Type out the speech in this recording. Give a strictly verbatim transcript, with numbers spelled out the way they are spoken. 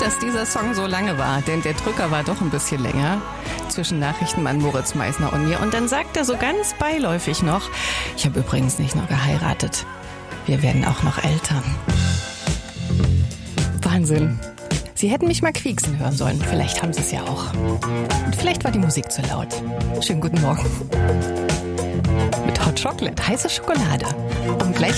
dass dieser Song so lange war, denn der Drücker war doch ein bisschen länger zwischen Nachrichtenmann Moritz Meisner und mir. Und dann sagt er so ganz beiläufig noch, ich habe übrigens nicht nur geheiratet, wir werden auch noch Eltern. Wahnsinn. Sie hätten mich mal quieksen hören sollen. Vielleicht haben Sie es ja auch. Und vielleicht war die Musik zu laut. Schönen guten Morgen. Mit Hot Chocolate, heiße Schokolade. Und gleich